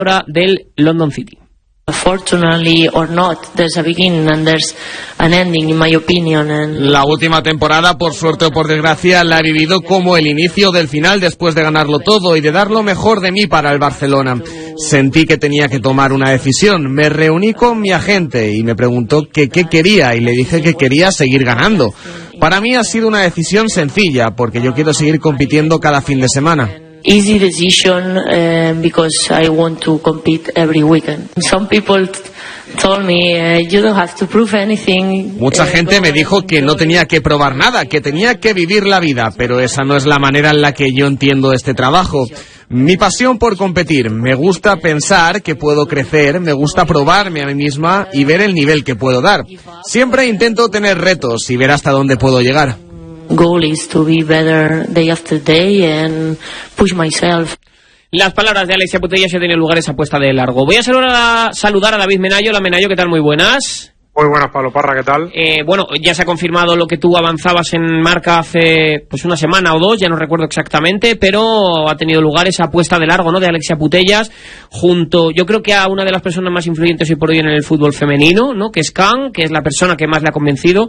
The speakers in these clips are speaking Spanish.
del London City. Fortunately or not, there's a beginning and there's an ending, in my opinion. La última temporada, por suerte o por desgracia, la he vivido como el inicio del final después de ganarlo todo y de dar lo mejor de mí para el Barcelona. Sentí que tenía que tomar una decisión. Me reuní con mi agente y me preguntó qué quería y le dije que quería seguir ganando. Para mí ha sido una decisión sencilla porque yo quiero seguir compitiendo cada fin de semana. Easy decision because I want to compete every weekend. Some people told me you don't have to prove anything. Mucha gente me dijo que no tenía que probar nada, que tenía que vivir la vida, pero esa no es la manera en la que yo entiendo este trabajo. Mi pasión por competir, me gusta pensar que puedo crecer, me gusta probarme a mí misma y ver el nivel que puedo dar. Siempre intento tener retos y ver hasta dónde puedo llegar. Goal is to be better day after day and push myself. Las palabras de Alexia Putellas ya tienen lugar esa apuesta de largo. Voy a saludar a David Menayo. Hola Menayo, ¿qué tal? Muy buenas. Muy buenas, Pablo Parra, ¿qué tal? Bueno, ya se ha confirmado lo que tú avanzabas en Marca hace pues una semana o dos, ya no recuerdo exactamente, pero ha tenido lugar esa apuesta de largo, ¿no?, de Alexia Putellas, junto, yo creo que a una de las personas más influyentes hoy por hoy en el fútbol femenino, ¿no?, que es Can, que es la persona que más le ha convencido,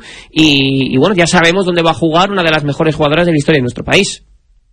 y bueno, ya sabemos dónde va a jugar una de las mejores jugadoras de la historia de nuestro país.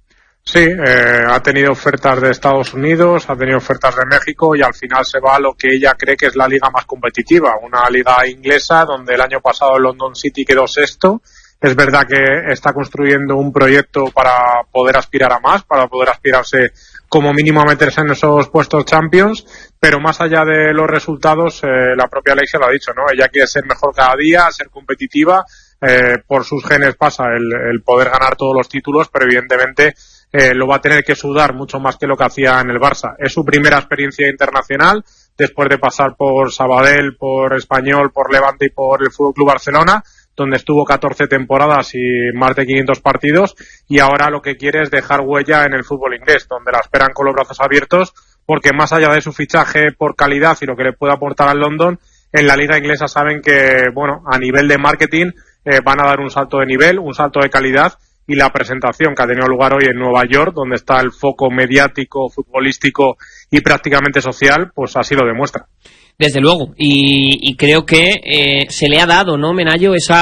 Sí, ha tenido ofertas de Estados Unidos, ha tenido ofertas de México y al final se va a lo que ella cree que es la liga más competitiva, una liga inglesa donde el año pasado el London City quedó sexto. Es verdad que está construyendo un proyecto para poder aspirar a más, para poder aspirarse como mínimo a meterse en esos puestos Champions, pero más allá de los resultados, la propia Alexia lo ha dicho, ¿no? Ella quiere ser mejor cada día, ser competitiva, por sus genes pasa el poder ganar todos los títulos, pero evidentemente lo va a tener que sudar mucho más que lo que hacía en el Barça. Es su primera experiencia internacional, después de pasar por Sabadell, por Español, por Levante y por el FC Barcelona, donde estuvo 14 temporadas y más de 500 partidos, y ahora lo que quiere es dejar huella en el fútbol inglés, donde la esperan con los brazos abiertos, porque más allá de su fichaje por calidad y lo que le puede aportar al London, en la liga inglesa saben que, bueno, a nivel de marketing van a dar un salto de nivel, un salto de calidad, y la presentación que ha tenido lugar hoy en Nueva York, donde está el foco mediático, futbolístico y prácticamente social, pues así lo demuestra. Desde luego, y creo que se le ha dado, ¿no, Menayo, esa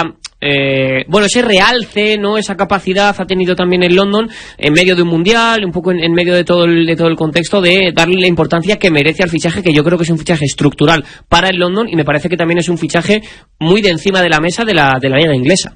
ese realce, ¿no?, esa capacidad ha tenido también el London en medio de un mundial, un poco en medio de todo el contexto, de darle la importancia que merece al fichaje, que yo creo que es un fichaje estructural para el London, y me parece que también es un fichaje muy de encima de la mesa de la liga inglesa.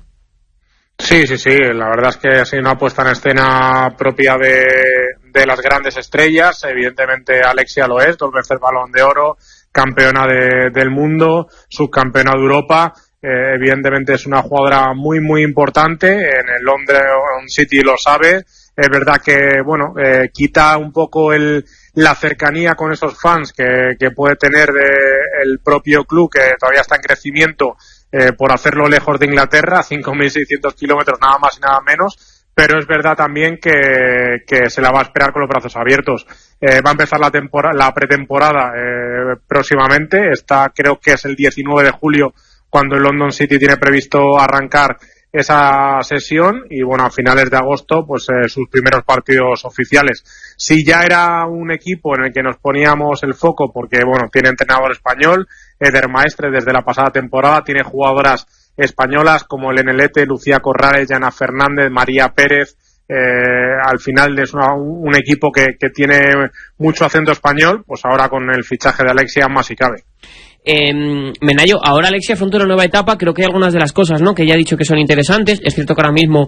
Sí, la verdad es que ha sido una puesta en escena propia de las grandes estrellas. Evidentemente Alexia lo es, 2 veces Balón de Oro, campeona del mundo, subcampeona de Europa. Evidentemente es una jugadora muy muy importante, en el London City lo sabe. Es verdad que, bueno, quita un poco la cercanía con esos fans que puede tener el propio club, que todavía está en crecimiento, por hacerlo lejos de Inglaterra, 5.600 kilómetros nada más y nada menos, pero es verdad también que se la va a esperar con los brazos abiertos. Va a empezar la pretemporada próximamente, creo que es el 19 de julio cuando el London City tiene previsto arrancar esa sesión, y bueno, a finales de agosto pues sus primeros partidos oficiales. Si ya era un equipo en el que nos poníamos el foco, porque bueno, tiene entrenador español, Eder Maestre desde la pasada temporada, tiene jugadoras españolas como Elena Lete, Lucía Corrales, Yana Fernández, María Pérez. Al final es un equipo que tiene mucho acento español, pues ahora con el fichaje de Alexia más si cabe. Menayo, ahora Alexia afronta una nueva etapa. Creo que hay algunas de las cosas, ¿no?, que ya ha dicho que son interesantes. Es cierto que ahora mismo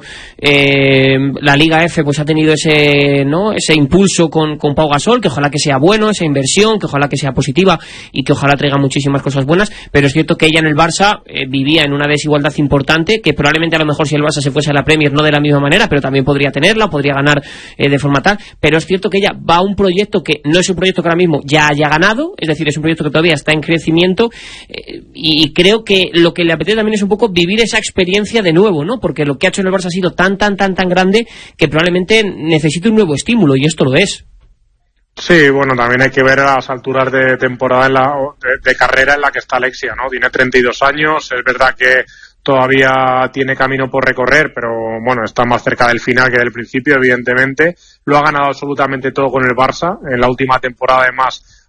la Liga F pues ha tenido ese impulso con Pau Gasol, que ojalá que sea bueno, esa inversión, que ojalá que sea positiva y que ojalá traiga muchísimas cosas buenas, pero es cierto que ella en el Barça vivía en una desigualdad importante, que probablemente a lo mejor si el Barça se fuese a la Premier no de la misma manera, pero también podría tenerla, podría ganar de forma tal, pero es cierto que ella va a un proyecto que no es un proyecto que ahora mismo ya haya ganado, es decir, es un proyecto que todavía está en crecimiento, y creo que lo que le apetece también es un poco vivir esa experiencia de nuevo, ¿no?, porque lo que ha hecho en el Barça ha sido tan grande que probablemente necesite un nuevo estímulo, y esto lo es. Sí, bueno, también hay que ver a las alturas de temporada de carrera en la que está Alexia, ¿no? Tiene 32 años, es verdad que todavía tiene camino por recorrer, pero bueno, está más cerca del final que del principio, evidentemente. Lo ha ganado absolutamente todo con el Barça. En la última temporada, además,